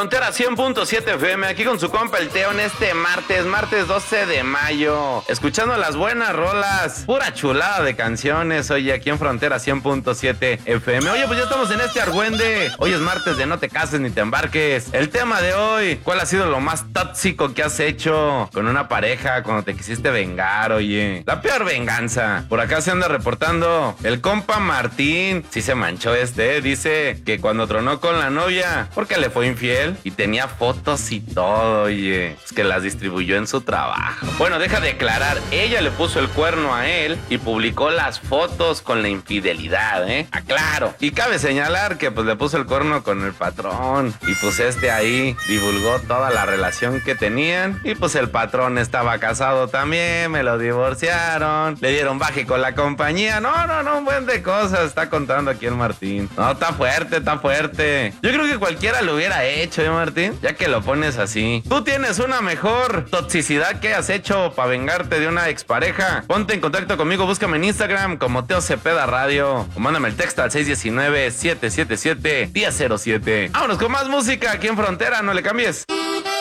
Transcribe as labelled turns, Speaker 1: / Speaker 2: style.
Speaker 1: Frontera 100.7 FM, aquí con su compa el Teo en este martes 12 de mayo. Escuchando las buenas rolas, pura chulada de canciones, oye, aquí en Frontera 100.7 FM. Oye, pues ya estamos en este argüende. Hoy es martes de no te cases ni te embarques. El tema de hoy, ¿cuál ha sido lo más tóxico que has hecho con una pareja cuando te quisiste vengar, oye? La peor venganza. Por acá se anda reportando el compa Martín. Sí se manchó dice que cuando tronó con la novia, porque le fue infiel y tenía fotos y todo, oye, pues que las distribuyó en su trabajo. Bueno, deja de aclarar, ella le puso el cuerno a él y publicó las fotos con la infidelidad, aclaro. Y cabe señalar que pues le puso el cuerno con el patrón y pues ahí divulgó toda la relación que tenían y pues el patrón estaba casado también, me lo divorciaron, le dieron baje con la compañía, no, un buen de cosas está contando aquí el Martín. No, está fuerte. Yo creo que cualquiera lo hubiera hecho, Martín? Ya que lo pones así. ¿Tú tienes una mejor toxicidad que has hecho para vengarte de una expareja? Ponte en contacto conmigo, búscame en Instagram como Teo Cepeda Radio o mándame el texto al 619-777-1007. Vámonos con más música aquí en Frontera, no le cambies.